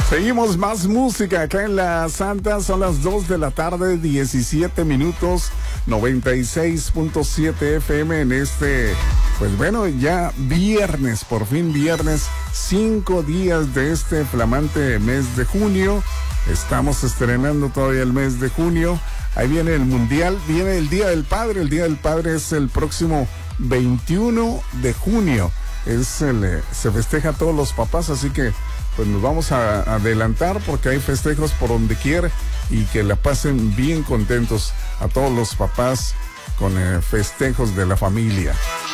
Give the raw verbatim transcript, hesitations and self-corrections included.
Seguimos más música acá en La Santa. Son las dos de la tarde, diecisiete minutos, noventa y seis punto siete F M en este, pues bueno, ya viernes, por fin viernes, cinco días de este flamante mes de junio. Estamos estrenando todavía el mes de junio. Ahí viene el Mundial, viene el Día del Padre. El Día del Padre es el próximo veintiuno de junio. Es el, eh, se festeja a todos los papás, así que pues nos vamos a adelantar porque hay festejos por donde quiera y que la pasen bien contentos a todos los papás con eh, festejos de la familia.